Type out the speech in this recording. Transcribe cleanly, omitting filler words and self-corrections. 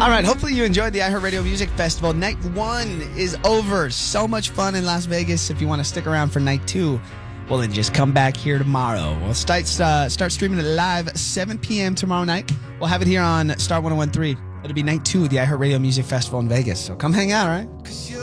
All right, hopefully you enjoyed the iHeartRadio Music Festival. Night 1 is over. So much fun in Las Vegas. If you want to stick around for night 2, well, then just come back here tomorrow. We'll start streaming it live 7 p.m. tomorrow night. We'll have it here on Star 101.3. It'll be night 2 of the iHeartRadio Music Festival in Vegas. So come hang out, all right?